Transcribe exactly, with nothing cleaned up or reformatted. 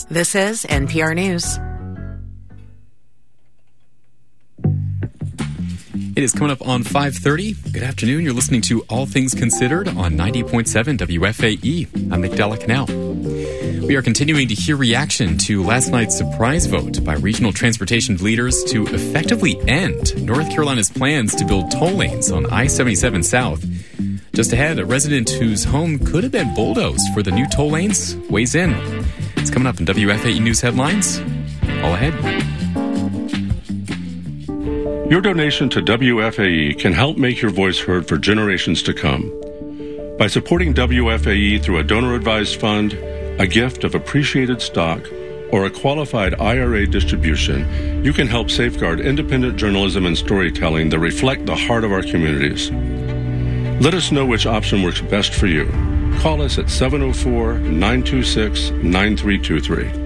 This is N P R News. It is coming up on five thirty. Good afternoon. You're listening to All Things Considered on ninety point seven W F A E. I'm Nick Delacanal. We are continuing to hear reaction to last night's surprise vote by regional transportation leaders to effectively end North Carolina's plans to build toll lanes on I seventy-seven South. Just ahead, a resident whose home could have been bulldozed for the new toll lanes weighs in. It's coming up in W F A E News Headlines. All ahead. Your donation to W F A E can help make your voice heard for generations to come. By supporting W F A E through a donor-advised fund, a gift of appreciated stock, or a qualified I R A distribution, you can help safeguard independent journalism and storytelling that reflect the heart of our communities. Let us know which option works best for you. Call us at seven oh four, nine two six, nine three two three.